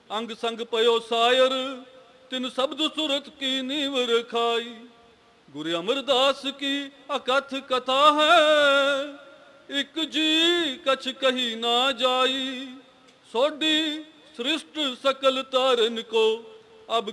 अंग संग पयो सायर तिन शब्द सुरत की नीव रखाई। गुरु अमरदास की अकथ कथा है एक जी कछ कही ना जाई। सोडी सृष्ट सकल तारन को